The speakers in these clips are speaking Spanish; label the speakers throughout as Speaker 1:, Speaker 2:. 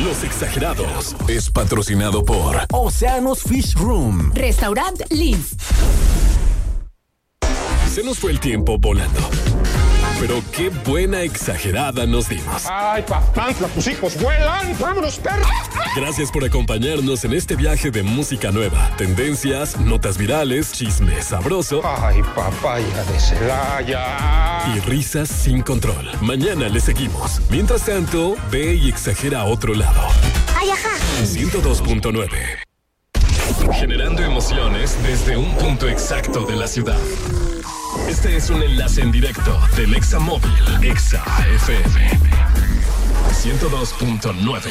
Speaker 1: Los Exagerados es patrocinado por Océanos Fish Room,
Speaker 2: Restaurant Linz.
Speaker 1: Se nos fue el tiempo volando, pero qué buena exagerada nos dimos.
Speaker 3: ¡Ay, papantla, tus hijos vuelan! ¡Vámonos, perro!
Speaker 1: Gracias por acompañarnos en este viaje de música nueva, tendencias, notas virales, chisme sabroso.
Speaker 3: ¡Ay, papaya de Celaya!
Speaker 1: Y risas sin control. Mañana le seguimos. Mientras tanto, ve y exagera a otro lado.
Speaker 4: ¡Ay, ajá!
Speaker 1: 102.9. Generando emociones desde un punto exacto de la ciudad. Este es un enlace en directo del Exa Móvil, Exa FM 102.9.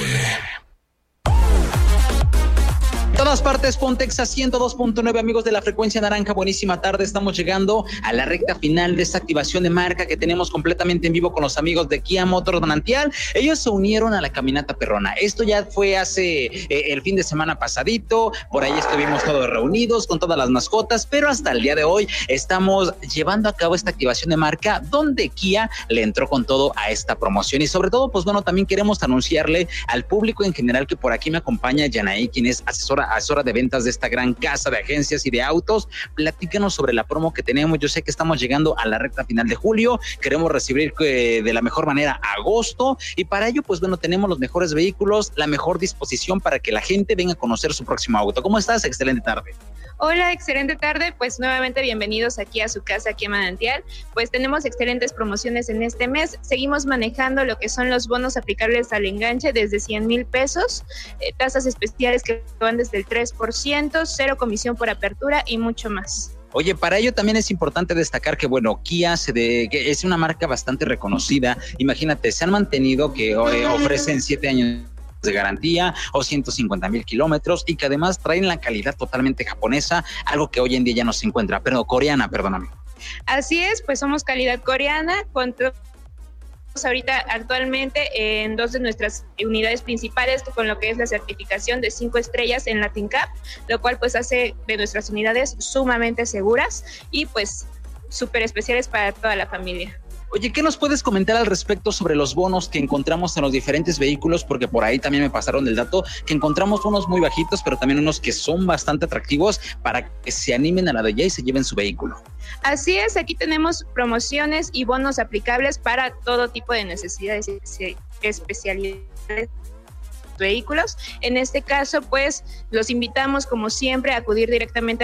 Speaker 5: Todas partes, Pontexa 102.9, amigos de la frecuencia naranja, buenísima tarde. Estamos llegando a la recta final de esta activación de marca que tenemos completamente en vivo con los amigos de Kia Motors Manantial. Ellos se unieron a la caminata perrona. Esto ya fue hace el fin de semana pasadito, por ahí estuvimos todos reunidos con todas las mascotas, pero hasta el día de hoy estamos llevando a cabo esta activación de marca donde Kia le entró con todo a esta promoción. Y sobre todo, pues bueno, también queremos anunciarle al público en general que por aquí me acompaña Yanaí, quien es asesora de ventas de esta gran casa de agencias y de autos. Platícanos sobre la promo que tenemos. Yo sé que estamos llegando a la recta final de julio, queremos recibir de la mejor manera agosto, y para ello, pues bueno, tenemos los mejores vehículos, la mejor disposición para que la gente venga a conocer su próximo auto. ¿Cómo estás? Excelente tarde.
Speaker 6: Hola, excelente tarde. Pues nuevamente bienvenidos aquí a su casa, aquí en Manantial. Pues tenemos excelentes promociones en este mes. Seguimos manejando lo que son los bonos aplicables al enganche desde 100,000 pesos, tasas especiales que van desde el 3%, cero comisión por apertura y mucho más.
Speaker 5: Oye, para ello también es importante destacar que, bueno, Kia que es una marca bastante reconocida. Imagínate, se han mantenido que ofrecen 7 años de garantía o 150,000 kilómetros, y que además traen la calidad totalmente japonesa, algo que hoy en día ya no se encuentra, pero coreana, perdóname.
Speaker 6: Así es, pues somos calidad coreana, ahorita actualmente en 2 de nuestras unidades principales con lo que es la certificación de 5 estrellas en Latin Cup, lo cual pues hace de nuestras unidades sumamente seguras y pues súper especiales para toda la familia.
Speaker 5: Oye, ¿qué nos puedes comentar al respecto sobre los bonos que encontramos en los diferentes vehículos? Porque por ahí también me pasaron el dato que encontramos unos muy bajitos, pero también unos que son bastante atractivos para que se animen a la de ya y se lleven su vehículo.
Speaker 6: Así es, aquí tenemos promociones y bonos aplicables para todo tipo de necesidades y especialidades vehículos. En este caso, pues, los invitamos como siempre a acudir directamente